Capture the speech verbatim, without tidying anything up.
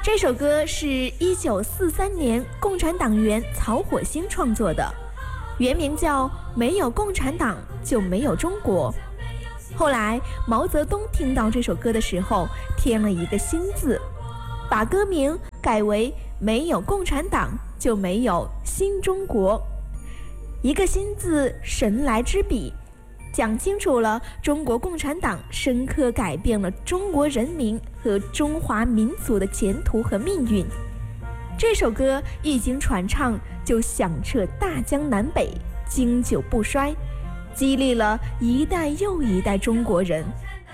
这首歌是一九四三年共产党员曹火星创作的，原名叫《没有共产党就没有中国》。后来毛泽东听到这首歌的时候，添了一个新字，把歌名改为《没有共产党就没有新中国》。一个新字，神来之笔，讲清楚了中国共产党深刻改变了中国人民和中华民族的前途和命运。这首歌一经传唱，就响彻大江南北，经久不衰，激励了一代又一代中国人